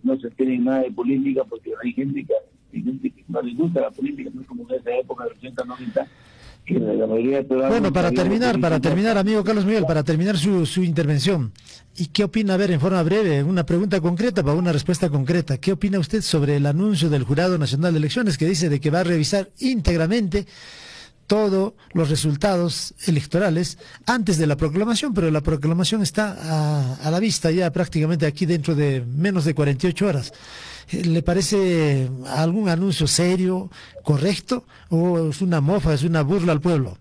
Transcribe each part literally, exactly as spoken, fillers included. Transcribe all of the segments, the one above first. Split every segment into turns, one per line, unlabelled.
no se tiene nada de política, porque hay gente que, hay gente que no le gusta la política, no es como en esa época de los ochenta, noventa, que la mayoría de peruanos...
Bueno, para terminar,
política.
para terminar, amigo Carlos Miguel, para terminar su, su intervención, ¿y qué opina, a ver, en forma breve, una pregunta concreta para una respuesta concreta, qué opina usted sobre el anuncio del Jurado Nacional de Elecciones que dice de que va a revisar íntegramente todos los resultados electorales antes de la proclamación, pero la proclamación está a, a la vista ya prácticamente aquí dentro de menos de cuarenta y ocho horas? ¿Le parece algún anuncio serio, correcto, o es una mofa, es una burla al pueblo?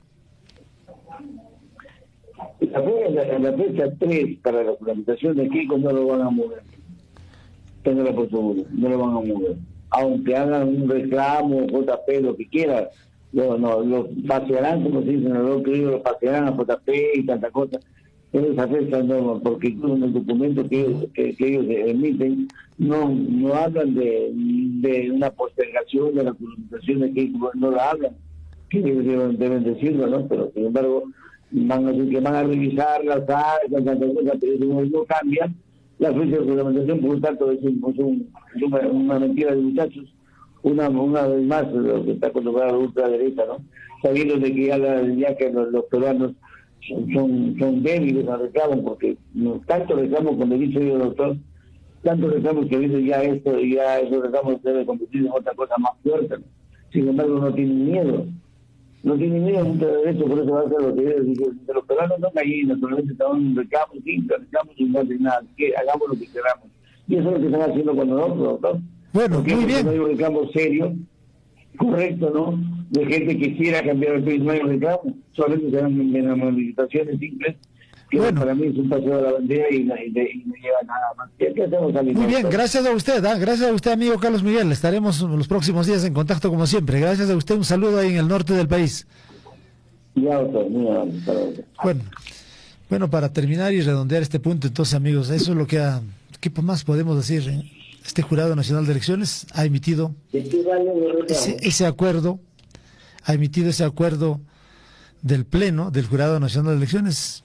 La, la, la fecha tres para la juramentación de Keiko no lo van a mover. Téngalo por seguro, no lo van a mover. Aunque hagan un reclamo, J P, lo que quieran, no, no, lo pasearán, como se dice en el otro libro, lo pasearán a J P y tanta cosa. Pero esa fecha no, porque incluso en el documento que ellos, que, que ellos emiten, no no hablan de, de una postergación de la juramentación de Keiko, no la hablan, que deben, deben decirlo, ¿no? Pero sin embargo, van a decir que van a revisar las áreas, tanta cosa, pero eso no, no cambia la fecha de juramentación, por lo tanto es, un, es, un, es una, una mentira de muchachos, una una vez más lo que está acostumbrado la ultraderecha, ¿no? Sabiendo de que ya, la, ya que los, los peruanos son, son, son débiles al reclamo, porque no, tanto reclamo, cuando dice el doctor, tanto reclamo que dice ya esto, ya esos reclamos debe convertirse en otra cosa más fuerte, ¿no? Sin embargo no tienen miedo, no tienen miedo mucho de eso, por eso va a ser lo que dice, los peruanos son gallinas, solamente están reclamos, simple, reclamos y no hacen nada, que hagamos lo que queramos, y eso es lo que están haciendo con nosotros, doctor.
Bueno,
porque
muy bien.
No hay un reclamo serio, correcto, ¿no? De gente que quiera cambiar el país, no hay un reclamo, solamente se dan en las manifestaciones simples, que bueno, para mí es un paseo de la bandera y, y, de, y no lleva nada más. ¿Qué, qué hacemos,
muy bien, gracias a usted, ¿eh? Gracias a usted, amigo Carlos Miguel. Estaremos los próximos días en contacto como siempre. Gracias a usted, un saludo ahí en el norte del país.
Ya, doctor, muy amable.
Bueno, bueno, para terminar y redondear este punto, entonces, amigos, eso es lo que ha, ¿qué más podemos decir? ¿Eh? Este Jurado Nacional de Elecciones ha emitido ese, ese acuerdo, ha emitido ese acuerdo del Pleno del Jurado Nacional de Elecciones,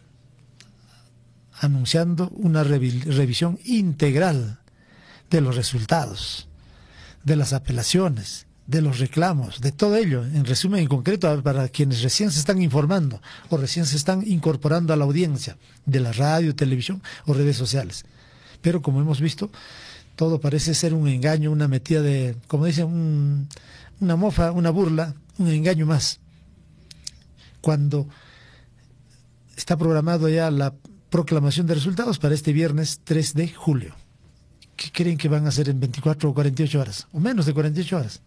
anunciando una revi- revisión integral de los resultados, de las apelaciones, de los reclamos, de todo ello, en resumen, en concreto, para quienes recién se están informando o recién se están incorporando a la audiencia de la radio, televisión o redes sociales. Pero como hemos visto, todo parece ser un engaño, una metida de, como dicen, un, una mofa, una burla, un engaño más. Cuando está programado ya la proclamación de resultados para este viernes tres de julio. ¿Qué creen que van a hacer en veinticuatro o cuarenta y ocho horas? O menos de cuarenta y ocho horas.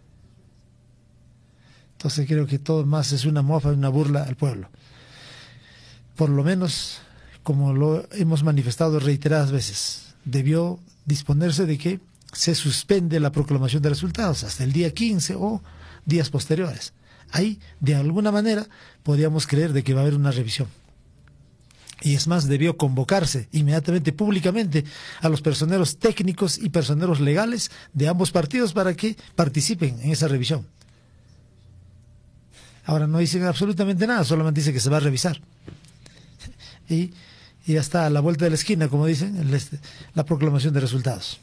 Entonces creo que todo más es una mofa, una burla al pueblo. Por lo menos, como lo hemos manifestado reiteradas veces, debió disponerse de que se suspende la proclamación de resultados hasta el día quince o días posteriores. Ahí, de alguna manera, podríamos creer de que va a haber una revisión. Y es más, debió convocarse inmediatamente, públicamente, a los personeros técnicos y personeros legales de ambos partidos para que participen en esa revisión. Ahora no dicen absolutamente nada, solamente dice que se va a revisar. Y, y ya está a la vuelta de la esquina, como dicen, el, la proclamación de resultados.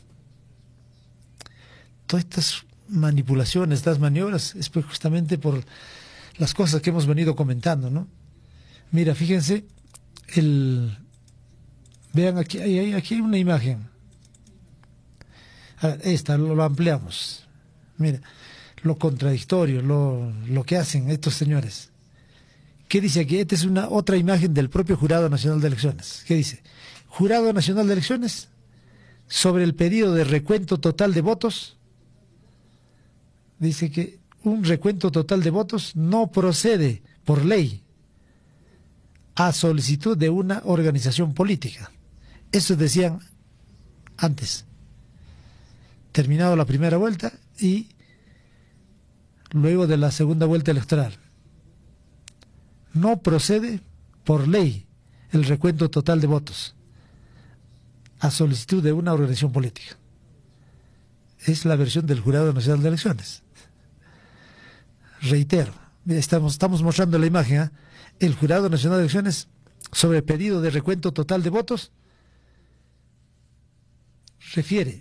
Todas estas manipulaciones, estas maniobras, es pues justamente por las cosas que hemos venido comentando, ¿no? Mira, fíjense, el vean aquí, hay, aquí hay una imagen. A ver, esta lo, lo ampliamos. Mira, lo contradictorio, lo, lo que hacen estos señores. ¿Qué dice aquí? Esta es una otra imagen del propio Jurado Nacional de Elecciones. ¿Qué dice? Jurado Nacional de Elecciones, sobre el pedido de recuento total de votos, dice que un recuento total de votos no procede por ley a solicitud de una organización política. Eso decían antes, terminado la primera vuelta y luego de la segunda vuelta electoral. No procede por ley el recuento total de votos a solicitud de una organización política. Es la versión del Jurado Nacional de Elecciones. Reitero, estamos, estamos mostrando la imagen, ¿eh? El Jurado Nacional de Elecciones, sobre pedido de recuento total de votos, refiere